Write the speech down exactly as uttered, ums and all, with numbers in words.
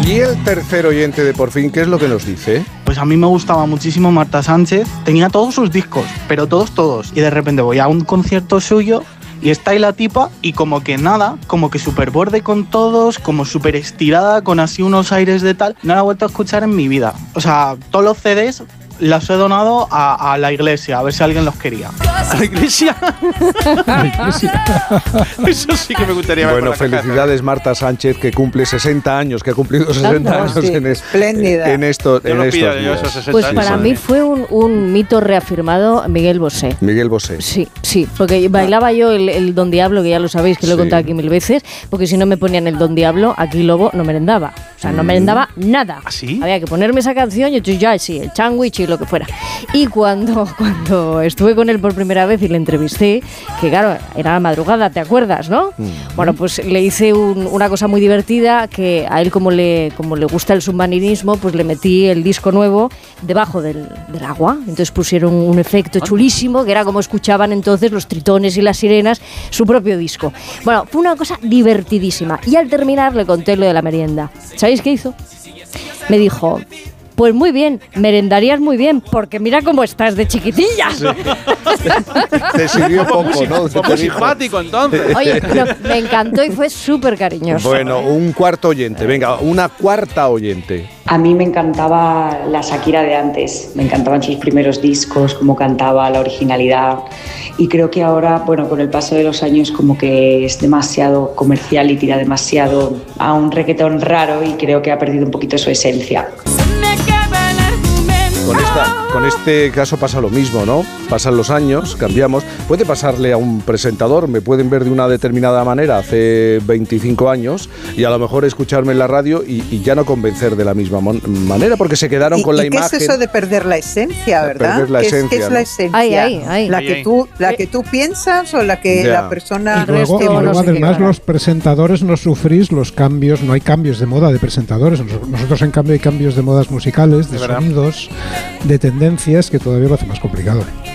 Y el tercer oyente de Por Fin, ¿qué es lo que nos dice? Pues a mí me gustaba muchísimo Marta Sánchez, tenía todos sus discos, pero todos, todos. Y de repente voy a un concierto suyo y está ahí la tipa y como que nada, como que súper borde con todos, como súper estirada, con así unos aires de tal. No la he vuelto a escuchar en mi vida. O sea, todos los C Ds los he donado a, a la iglesia, a ver si alguien los quería. ¿A la iglesia? La iglesia. Eso sí que me gustaría ver. Bueno, felicidades Marta Sánchez, que cumple sesenta años, que ha cumplido sesenta No, años sí, en, es, espléndida. en, esto, Yo en no estos pido yo días. esos sesenta Pues años. para mí fue un, un mito reafirmado Miguel Bosé. Miguel Bosé. Sí, sí, porque bailaba yo el, el Don Diablo, que ya lo sabéis, que lo he Sí. contado aquí mil veces, porque si no me ponían el Don Diablo, aquí Lobo no merendaba. O sea, no merendaba nada. ¿Ah, sí? Había que ponerme esa canción y entonces ya, sí, el sándwich y lo que fuera. Y cuando, cuando estuve con él por primera vez y le entrevisté, que claro, era la madrugada, ¿te acuerdas, no? Mm. Bueno, pues le hice un, una cosa muy divertida, que a él como le, como le gusta el submarinismo, pues le metí el disco nuevo debajo del, del agua. Entonces pusieron un efecto chulísimo, que era como escuchaban entonces los tritones y las sirenas, su propio disco. Bueno, fue una cosa divertidísima. Y al terminar le conté lo de la merienda. ¿Sabéis qué hizo? Me dijo: pues muy bien, merendarías muy bien, porque mira cómo estás de chiquitilla. Sí. Te sirvió poco, ¿no? Fue muy simpático, entonces. Oye, pero me encantó y fue súper cariñoso. Bueno, un cuarto oyente, venga, una cuarta oyente. A mí me encantaba la Shakira de antes, me encantaban sus primeros discos, cómo cantaba, la originalidad, y creo que ahora, bueno, con el paso de los años como que es demasiado comercial y tira demasiado a un reggaetón raro y creo que ha perdido un poquito su esencia. Con, esta, con este caso pasa lo mismo, ¿no? Pasan los años, cambiamos. Puede pasarle a un presentador, me pueden ver de una determinada manera hace veinticinco años y a lo mejor escucharme en la radio y, y ya no convencer de la misma mon- manera porque se quedaron ¿Y, con la y imagen. ¿Qué es eso de perder la esencia, verdad? Perder la ¿Qué, es, esencia, ¿Qué es ¿no? la esencia? Ay, ay, ay. ¿La, Ay, que ay. tú, ¿La que tú piensas o la que Ya. la persona... Y luego- que y no luego sé qué además Además, gana? los presentadores no sufrís los cambios, no hay cambios de moda de presentadores. Nos- Nosotros, en cambio, hay cambios de modas musicales, de Es verdad. sonidos, de tendencias, que todavía lo hace más complicado.